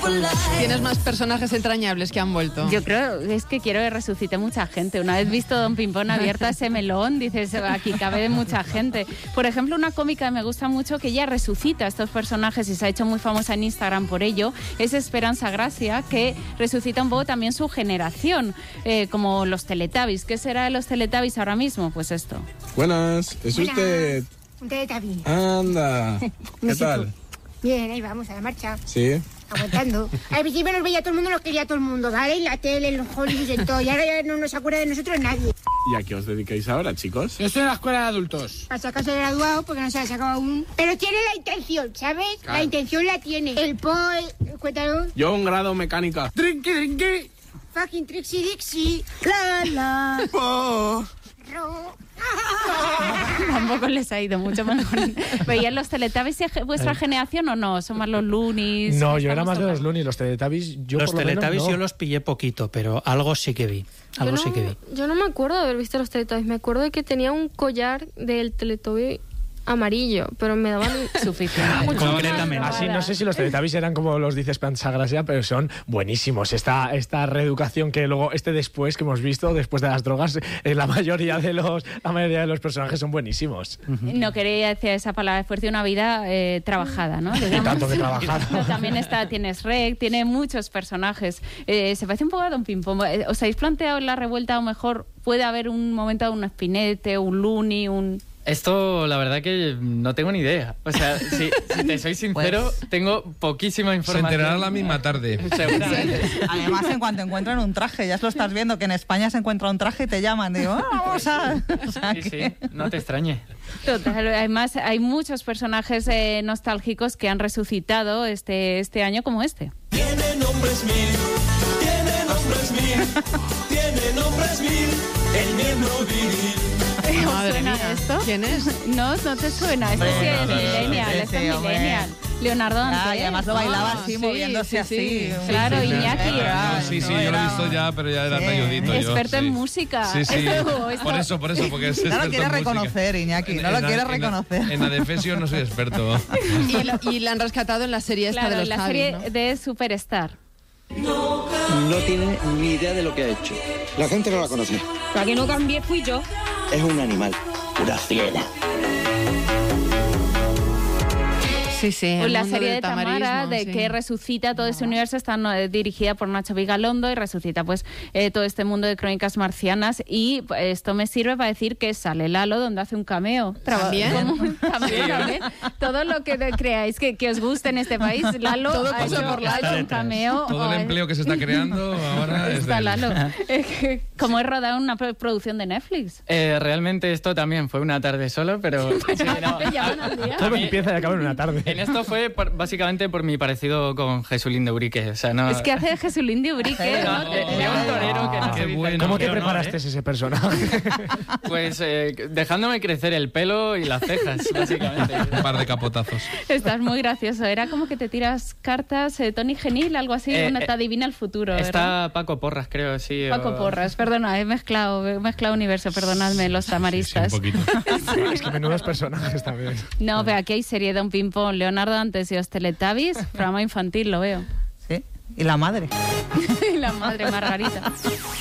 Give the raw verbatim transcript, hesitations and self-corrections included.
¿Tienes más personajes entrañables que han vuelto? Yo creo, es que quiero que resucite mucha gente. Una vez visto Don Pimpón abierta ese melón, dices, aquí cabe mucha gente. Por ejemplo, una cómica que me gusta mucho, que ella resucita a estos personajes y se ha hecho muy famosa en Instagram por ello, es Esperanza Gracia, que resucita un poco también su generación, eh, como los Teletubbies. ¿Qué será de los Teletubbies ahora mismo? Pues esto. Buenas, ¿es Buenas. usted? Un Teletubby. Anda, ¿qué tal? Bien, ahí vamos, a la marcha. Sí. Aguantando. Al principio nos veía todo el mundo, nos quería todo el mundo, ¿vale? En la tele, en los Hollywood, en todo. Y ahora ya no nos acuerda de nosotros nadie. ¿Y a qué os dedicáis ahora, chicos? Yo estoy en la escuela de adultos. Para sacarse graduado, porque no se ha sacado aún. Pero tiene la intención, ¿sabes? Claro. La intención la tiene. El po, el, cuéntalo. Yo un grado mecánica. Drinky, drinky. Fucking Trixie Dixie. La, la. Oh. Ro. Tampoco les ha ido mucho mejor. ¿Veían los Teletubbies vuestra generación o no? ¿Son más los Loonies? No, yo era Estamos más de tocados. los Looney. Los Teletubbies, yo Los por lo menos, Teletubbies no. yo los pillé poquito, pero algo sí que vi. Algo yo, sí no, que vi. yo no me acuerdo de haber visto los Teletubbies. Me acuerdo de que tenía un collar del Teletubby amarillo, pero me daban suficiente. mucho Concretamente. más Así, no sé si los Teletubbies eran como los dice Esperanza Gracia, pero son buenísimos. Esta, esta reeducación que luego, este después que hemos visto, después de las drogas, eh, la mayoría de los la mayoría de los personajes son buenísimos. No quería decir esa palabra fuerte, una vida eh, trabajada, ¿no? Y tanto que trabajado. No, también está, tienes Rec, tiene muchos personajes. Eh, se parece un poco a Don Pimpón. ¿Os habéis planteado en la revuelta, o mejor puede haber un momento de un Espinete, un Looney, un... Esto, la verdad que no tengo ni idea. O sea, si, si te soy sincero, Pues, tengo poquísima se información. enterarán la misma tarde. Seguramente. Además, en cuanto encuentran un traje, ya lo estás viendo, que en España se encuentra un traje y te llaman. Digo, ah, vamos a... O sea, Sí, que... sí, no te extrañe. Total, además hay muchos personajes eh, nostálgicos que han resucitado este, este año como este. Tiene nombres mil, tiene nombres mil, tiene nombres mil, el miembro viril. ¿Os Madre suena mía. esto? ¿Quién es? No, no te suena. Este Hombre, sí es no, no, no, millennial, sí, este sí, es hombre. millennial. Leonardo Ah, Dante. y además lo bailaba Ah, así, sí, moviéndose sí, sí. así. Claro, Sí, sí, Iñaki. sí. Ah, Era- No, sí, sí, no yo lo he era- visto ya, pero ya era talludito Experto en música. Sí, sí. Esto- esto- Por eso, por eso, porque es No lo experto quiere en música. reconocer, Iñaki, no En- lo en- quiere en- reconocer. En Adefesio no soy experto. Y, lo- y la han rescatado en la serie esta Claro, de los la Javis, serie ¿no? de Superstar. No tiene ni idea de lo que ha hecho. La gente no la conoce. La que no cambié fui yo. Es un animal, una fiera. Sí, sí. Pues el la mundo serie del de Tamara, tamarismo, de sí. que resucita todo ese universo, está eh, dirigida por Nacho Vigalondo y resucita pues eh, todo este mundo de crónicas marcianas. Y pues, esto me sirve para decir que sale Lalo, donde hace un cameo. Traba- ¿También? como- también, también. Todo lo que creáis que, que os guste en este país, Lalo Todo ha pasa hecho, por Lalo. ha hecho un cameo. Todo o el es- empleo que se está creando ahora es Está de él. Lalo. Es que, como he rodado una pro- producción de Netflix. Eh, realmente esto también fue una tarde solo, pero... sí, no. Te llaman al día. Todo A mí- empieza y acaba en una tarde. En esto fue por- básicamente por mi parecido con Jesulín de Urique. O sea, no... Es que hace de Jesulín de Urique, No, ¿no? de, de un torero que no Qué se dice bueno. el ¿Cómo nombre, te ¿no? preparaste ¿Eh? ese personaje? Pues eh, dejándome crecer el pelo y las cejas, básicamente. Un par de capotazos. Estás muy gracioso. Era como que te tiras cartas, eh, Tony Genil, algo así, Eh, una eh, te adivina el futuro, ¿verdad? Está Paco Porras, creo, sí. Paco o- Porras, perdona, he mezclado, he mezclado universo, perdonadme, los tamaristas. Sí, un poquito. Es que menudos personajes también. No, pero aquí hay serie Don Pimpón, Leonardo Dantes y los Teletubbies, programa infantil, lo veo. Sí, y la madre. Y la madre Margarita.